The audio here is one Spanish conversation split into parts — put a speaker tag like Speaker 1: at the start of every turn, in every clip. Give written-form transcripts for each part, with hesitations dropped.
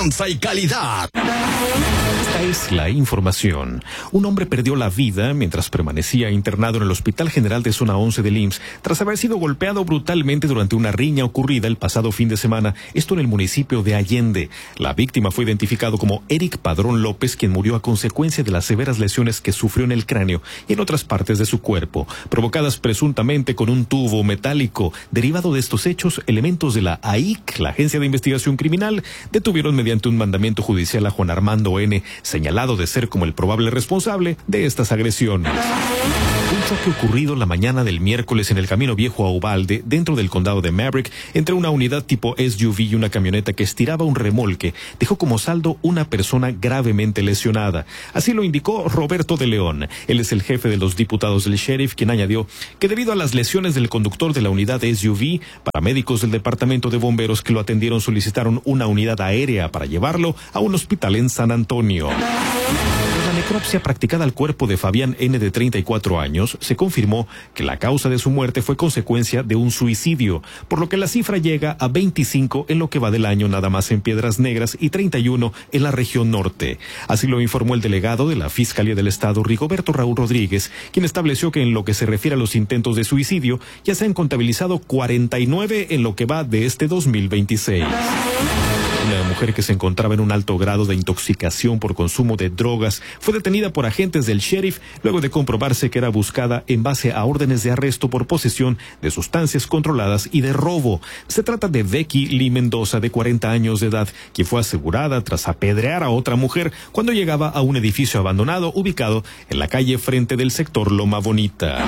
Speaker 1: confianza y calidad.
Speaker 2: Esta es la información. Un hombre perdió la vida mientras permanecía internado en el Hospital General de Zona 11 del IMSS tras haber sido golpeado brutalmente durante una riña ocurrida el pasado fin de semana, esto en el municipio de Allende. La víctima fue identificado como Eric Padrón López, quien murió a consecuencia de las severas lesiones que sufrió en el cráneo y en otras partes de su cuerpo, provocadas presuntamente con un tubo metálico. Derivado de estos hechos, elementos de la AIC, la Agencia de Investigación Criminal, detuvieron mediante un mandamiento judicial a Juan Armando N., señalado de ser como el probable responsable de estas agresiones. Un choque ocurrido la mañana del miércoles en el Camino Viejo a Uvalde, dentro del condado de Maverick, entre una unidad tipo SUV y una camioneta que estiraba un remolque, dejó como saldo una persona gravemente lesionada. Así lo indicó Roberto de León. Él es el jefe de los diputados del sheriff, quien añadió que debido a las lesiones del conductor de la unidad SUV, paramédicos del departamento de bomberos que lo atendieron solicitaron una unidad aérea para llevarlo a un hospital en San Antonio. Tras la necropsia practicada al cuerpo de Fabián N., de 34 años, se confirmó que la causa de su muerte fue consecuencia de un suicidio, por lo que la cifra llega a 25 en lo que va del año nada más en Piedras Negras y 31 en la región norte. Así lo informó el delegado de la Fiscalía del Estado, Rigoberto Raúl Rodríguez, quien estableció que en lo que se refiere a los intentos de suicidio, ya se han contabilizado 49 en lo que va de este 2026. Una mujer que se encontraba en un alto grado de intoxicación por consumo de drogas fue detenida por agentes del sheriff luego de comprobarse que era buscada en base a órdenes de arresto por posesión de sustancias controladas y de robo. Se trata de Becky Lee Mendoza, de 40 años de edad, quien fue asegurada tras apedrear a otra mujer cuando llegaba a un edificio abandonado ubicado en la calle frente del sector Loma Bonita.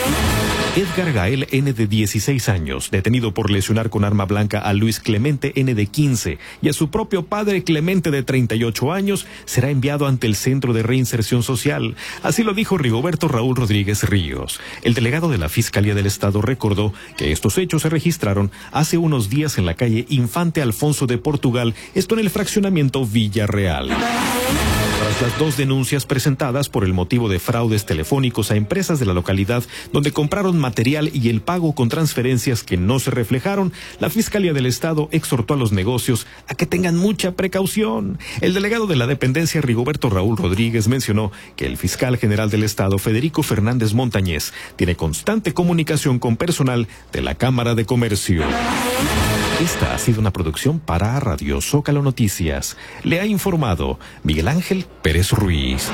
Speaker 2: Edgar Gael N., de 16 años, detenido por lesionar con arma blanca a Luis Clemente N., de 15, y a su propio padre Clemente, de 38 años, será enviado ante el Centro de Reinserción Social. Así lo dijo Rigoberto Raúl Rodríguez Ríos. El delegado de la Fiscalía del Estado recordó que estos hechos se registraron hace unos días en la calle Infante Alfonso de Portugal, esto en el fraccionamiento Villarreal. Tras las dos denuncias presentadas por el motivo de fraudes telefónicos a empresas de la localidad donde compraron material y el pago con transferencias que no se reflejaron, la Fiscalía del Estado exhortó a los negocios a que tengan mucha precaución. El delegado de la dependencia, Rigoberto Raúl Rodríguez, mencionó que el fiscal general del Estado, Federico Fernández Montañez, tiene constante comunicación con personal de la Cámara de Comercio. Esta ha sido una producción para Radio Zócalo Noticias. Le ha informado Miguel Ángel Pérez Ruiz.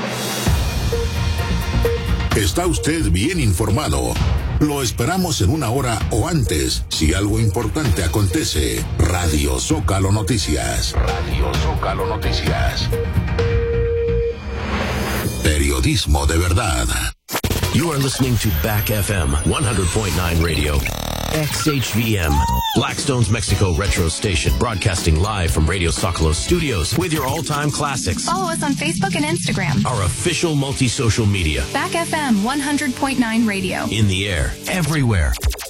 Speaker 3: Está usted bien informado. Lo esperamos en una hora o antes, si algo importante acontece. Radio Zócalo Noticias. Radio Zócalo Noticias. Periodismo de verdad.
Speaker 4: You are listening to Back FM 100.9 Radio. XHVM, Blackstone's Mexico Retro Station, broadcasting live from Radio Zócalo Studios with your all-time classics.
Speaker 5: Follow us on Facebook and Instagram.
Speaker 4: Our official multi-social media.
Speaker 5: Back FM 100.9 Radio.
Speaker 4: In the air, everywhere.